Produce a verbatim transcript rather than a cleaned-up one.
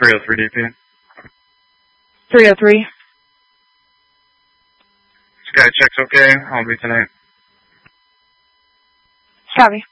three oh three D P. three oh three. Sky check's okay. I'll be tonight. Copy.